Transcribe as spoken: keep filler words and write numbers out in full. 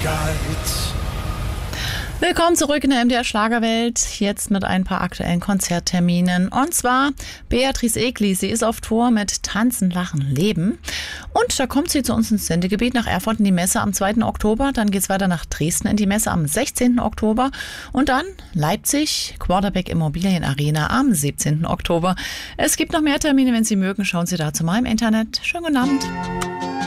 Schlagerhits. Willkommen zurück in der M D R Schlagerwelt, jetzt mit ein paar aktuellen Konzertterminen. Und zwar Beatrice Egli, sie ist auf Tour mit Tanzen, Lachen, Leben. Und da kommt sie zu uns ins Sendegebiet nach Erfurt in die Messe am zweiten Oktober. Dann geht's weiter nach Dresden in die Messe am sechzehnten Oktober. Und dann Leipzig, Quarterback Immobilien Arena am siebzehnten Oktober. Es gibt noch mehr Termine, wenn Sie mögen, schauen Sie dazu mal im Internet. Schönen guten Abend.